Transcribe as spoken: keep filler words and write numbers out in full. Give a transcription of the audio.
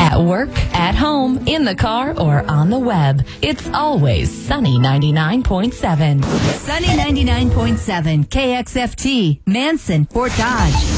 At work, at home, in the car, or on the web, it's always Sunny ninety-nine point seven. Sunny ninety-nine point seven, K X F T, Manson, Fort Dodge.